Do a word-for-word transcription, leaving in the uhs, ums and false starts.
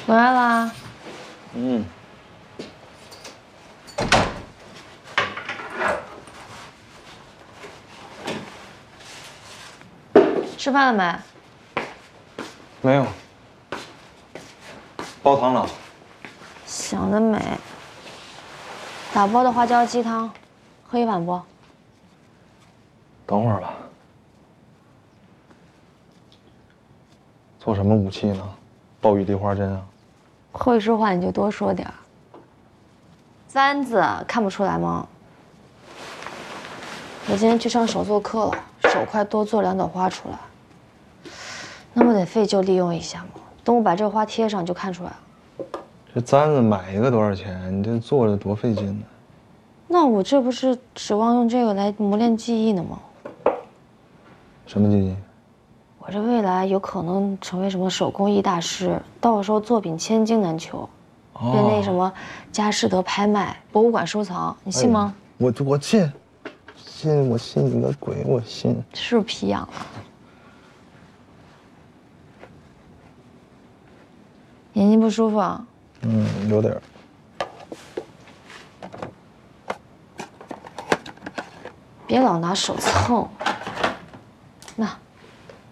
回来啦。 嗯。 吃饭了没？ 没有。煲汤了。 想得美。打包的花椒鸡汤，喝一碗不？ 等会儿吧。做什么武器呢？暴雨梨花针啊？ 会说话你就多说点儿。簪子看不出来吗？我今天去上手作课了，手快多做两朵花出来。那不得废旧利用一下吗？等我把这个花贴上就看出来了。 这簪子买一个多少钱？你这做着多费劲呢。 那我这不是指望用这个来磨练技艺呢吗？ 什么技艺？ 我这未来有可能成为什么手工艺大师，到时候作品千金难求，被那什么佳士得拍卖、博物馆收藏，你信吗？ 哎、我我信，信我信你个鬼！我信。 是不是皮痒了？眼睛不舒服啊？ 嗯，有点。 别老拿手蹭。那。